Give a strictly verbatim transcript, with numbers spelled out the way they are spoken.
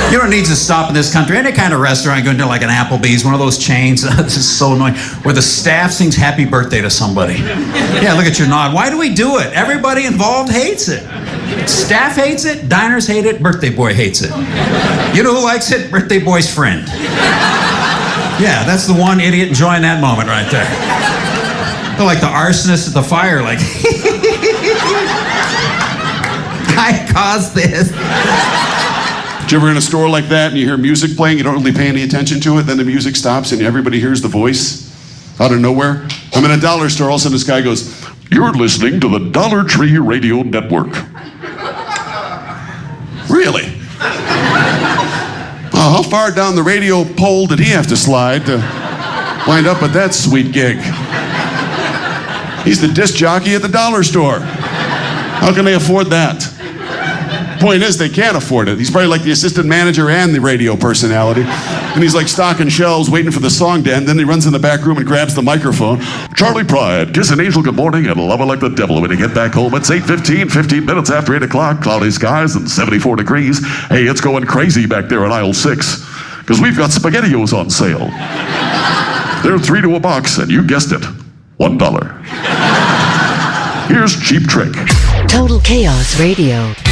You know what needs to stop in this country? Any kind of restaurant, go into like an Applebee's, one of those chains, this is so annoying, where the staff sings happy birthday to somebody. Yeah, look at your nod. Why do we do it? Everybody involved hates it. Staff hates it, diners hate it, birthday boy hates it. You know who likes it? Birthday boy's friend. Yeah, that's the one idiot enjoying that moment right there. They're like the arsonist at the fire, like, I caused this. Did you ever in a store like that and you hear music playing, you don't really pay any attention to it, then the music stops and everybody hears the voice out of nowhere? I'm in a dollar store, all of a sudden this guy goes, "You're listening to the Dollar Tree Radio Network." Really? Oh, how far down the radio pole did he have to slide to wind up at that sweet gig? He's the disc jockey at the dollar store. How can they afford that? Point is, they can't afford it. He's probably like the assistant manager and the radio personality. And he's like stocking shelves, waiting for the song to end. Then he runs in the back room and grabs the microphone. "Charlie Pride, kiss an angel good morning and love her like the devil. When you get back home, it's eight fifteen, fifteen minutes after eight o'clock, cloudy skies and seventy-four degrees. Hey, it's going crazy back there in aisle six, because we've got SpaghettiOs on sale. They're three to a box, and you guessed it, one dollar. Here's Cheap Trick." Total Chaos Radio.